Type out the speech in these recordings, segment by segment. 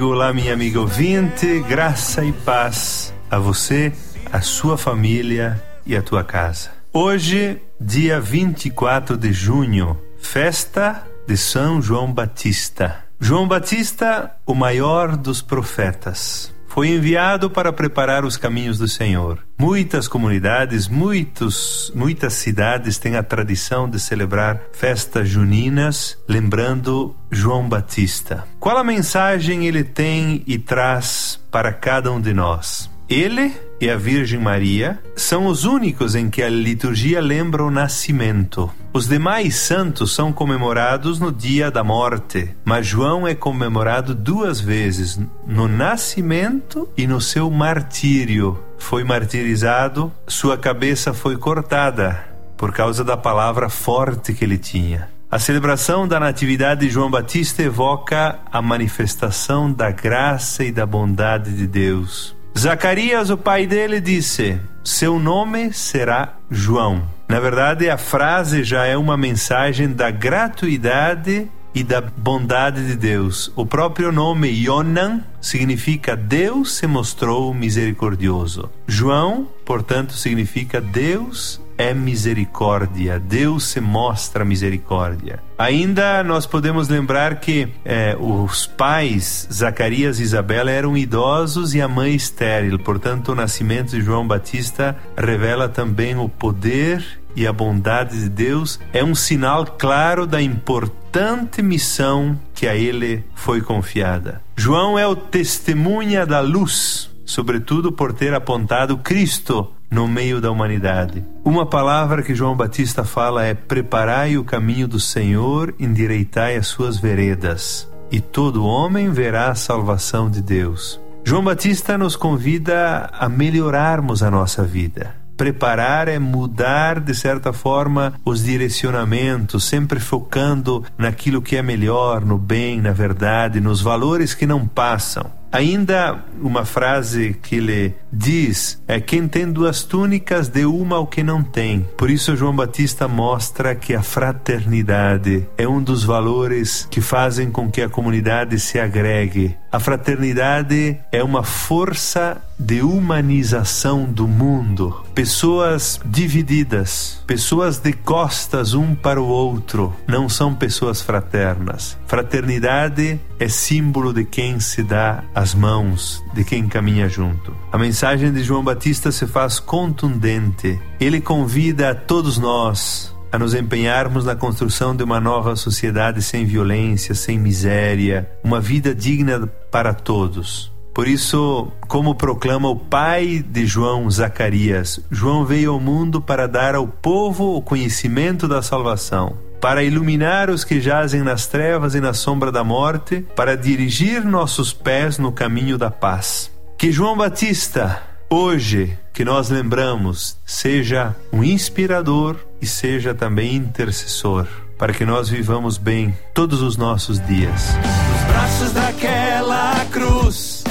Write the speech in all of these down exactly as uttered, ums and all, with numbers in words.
Olá, minha amiga ouvinte, graça e paz a você, a sua família e a tua casa. Hoje, dia vinte e quatro de junho, festa de São João Batista. João Batista, o maior dos profetas, foi enviado para preparar os caminhos do Senhor. Muitas comunidades, muitos, muitas cidades têm a tradição de celebrar festas juninas lembrando João Batista. Qual a mensagem ele tem e traz para cada um de nós? Ele e a Virgem Maria são os únicos em que a liturgia lembra o nascimento. Os demais santos são comemorados no dia da morte, mas João é comemorado duas vezes, no nascimento e no seu martírio. Foi martirizado, sua cabeça foi cortada por causa da palavra forte que ele tinha. A celebração da Natividade de João Batista evoca a manifestação da graça e da bondade de Deus. Zacarias, o pai dele, disse: seu nome será João. Na verdade, a frase já é uma mensagem da gratuidade e da bondade de Deus. O próprio nome Yonan significa Deus se mostrou misericordioso. João, portanto, significa Deus é misericórdia. Deus se mostra misericórdia. Ainda nós podemos lembrar que é, os pais, Zacarias e Isabela, eram idosos e a mãe estéril. Portanto, o nascimento de João Batista revela também o poder e a bondade de Deus. É um sinal claro da importante missão que a ele foi confiada. João é o testemunha da luz, sobretudo por ter apontado Cristo no meio da humanidade. Uma palavra que João Batista fala é: preparai o caminho do Senhor, endireitai as suas veredas, e todo homem verá a salvação de Deus. João Batista nos convida a melhorarmos a nossa vida. Preparar é mudar, de certa forma, os direcionamentos, sempre focando naquilo que é melhor, no bem, na verdade, nos valores que não passam. Ainda uma frase que ele diz é: quem tem duas túnicas, dê uma ao que não tem. Por isso João Batista mostra que a fraternidade é um dos valores que fazem com que a comunidade se agregue. A fraternidade é uma força de humanização do mundo. Pessoas divididas, pessoas de costas um para o outro, não são pessoas fraternas. Fraternidade é símbolo de quem se dá as mãos, de quem caminha junto. A mensagem de João Batista se faz contundente. Ele convida a todos nós a nos empenharmos na construção de uma nova sociedade sem violência, sem miséria, uma vida digna para todos. Por isso, como proclama o pai de João, Zacarias, João veio ao mundo para dar ao povo o conhecimento da salvação, para iluminar os que jazem nas trevas e na sombra da morte, para dirigir nossos pés no caminho da paz. Que João Batista, hoje que nós lembramos, seja um inspirador e seja também intercessor, para que nós vivamos bem todos os nossos dias. Nos braços daquela cruz,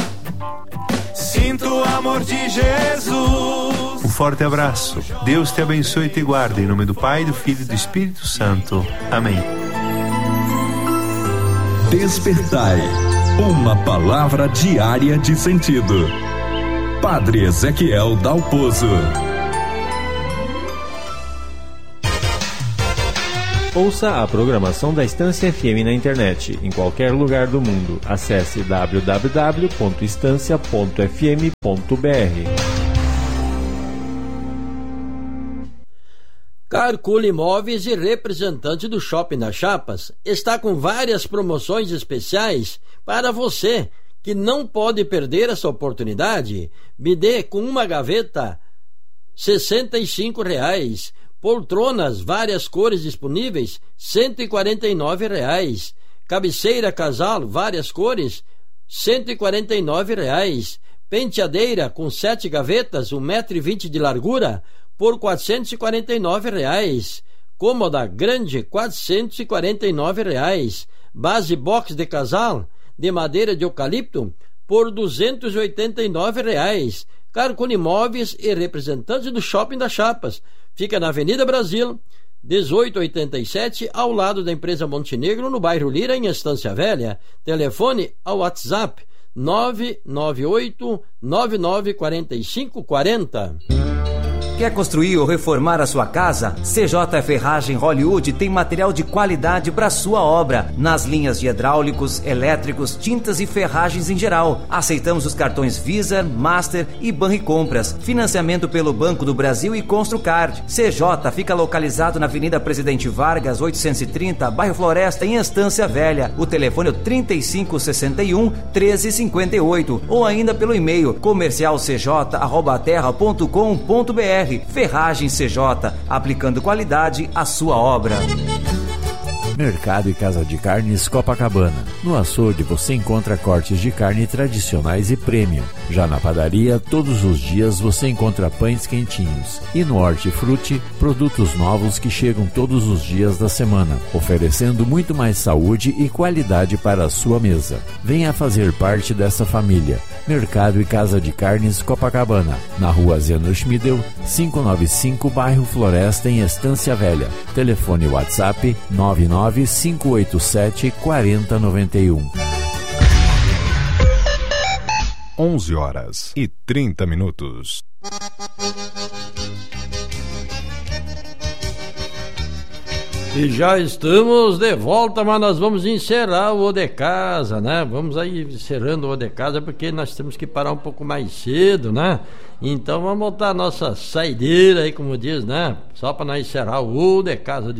sinto o amor de Jesus. Um forte abraço. Deus te abençoe e te guarde. Em nome do Pai, do Filho e do Espírito Santo. Amém. Despertai. Uma palavra diária de sentido. Padre Ezequiel Dalpozo. Ouça a programação da Estância F M na internet, em qualquer lugar do mundo. Acesse w w w ponto estância ponto f m ponto b r. Carcule Imóveis e representante do Shopping das Chapas está com várias promoções especiais para você que não pode perder essa oportunidade. Bidê com uma gaveta, sessenta e cinco reais. Poltronas, várias cores disponíveis, cento e quarenta e nove reais. Cabeceira casal, várias cores, cento e quarenta e nove reais. Penteadeira com sete gavetas, um metro e vinte de largura, por quatrocentos e quarenta e nove reais. Cômoda grande, quatrocentos e quarenta e nove reais. Base box de casal, de madeira de eucalipto, por duzentos e oitenta e nove reais. Carcone Imóveis e representante do Shopping das Chapas. Fica na Avenida Brasil, dezoito oitenta e sete, ao lado da empresa Montenegro, no bairro Lira, em Estância Velha. Telefone ao WhatsApp nove nove oito nove nove quatro cinco quatro zero. Quer construir ou reformar a sua casa? C J Ferragem Hollywood tem material de qualidade para sua obra, nas linhas de hidráulicos, elétricos, tintas e ferragens em geral. Aceitamos os cartões Visa, Master e Banricompras. Financiamento pelo Banco do Brasil e Construcard. C J fica localizado na Avenida Presidente Vargas, oitocentos e trinta, bairro Floresta, em Estância Velha. O telefone é trinta e cinco sessenta e um, treze cinquenta e oito ou ainda pelo e-mail comercial c j arroba terra ponto com ponto b r. Ferragem C J, aplicando qualidade à sua obra. Mercado e Casa de Carnes Copacabana. No açougue você encontra cortes de carne tradicionais e premium. Já na padaria, todos os dias você encontra pães quentinhos. E no Hortifruti, produtos novos que chegam todos os dias da semana, oferecendo muito mais saúde e qualidade para a sua mesa. Venha fazer parte dessa família. Mercado e Casa de Carnes Copacabana, na rua Zeno Schmidel, quinhentos e noventa e cinco, bairro Floresta, em Estância Velha. Telefone WhatsApp nove nove cinco oito sete quatro zero nove um. onze horas e trinta minutos. E já estamos de volta, mas nós vamos encerrar o O de Casa, né? Vamos aí encerrando o O de Casa, porque nós temos que parar um pouco mais cedo, né? Então vamos botar a nossa saideira aí, como diz, né? Só para nós encerrar o O de Casa de